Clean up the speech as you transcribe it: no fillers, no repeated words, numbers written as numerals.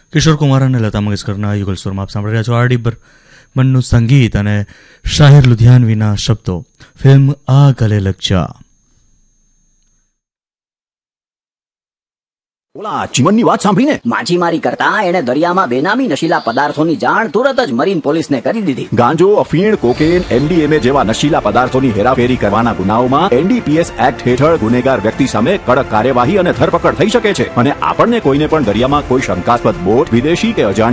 કિશોર કુમાર અને લતા મંગેશકરના યુગલ સ્વરમાં આપ સાંભળી રહ્યા છો આરડી બર્મનનું સંગીત અને શાહિર લુધિયાનવીના શબ્દો. ફિલ્મ આ ગલે લગ જા. ઓલા ચીમનની વાત સાંભળીને માછીમારી કરતા એને દરિયામાં બેનામી નશીલા પદાર્થોની જાણ તુરત જ મરીન પોલીસને કરી દીધી. ગાંજો, અફીણ, કોકેન, MDMA જેવા નશીલા પદાર્થોની હેરાફેરી કરવાના ગુનાઓમાં NDPS એક્ટ હેઠળ ગુનેગાર વ્યક્તિ સામે કડક કાર્યવાહી અને ધરપકડ થઈ શકે છે. અને આપણને કોઈને પણ દરિયામાં કોઈ શંકાસ્પદ બોટ, વિદેશી કે અજાણ્યા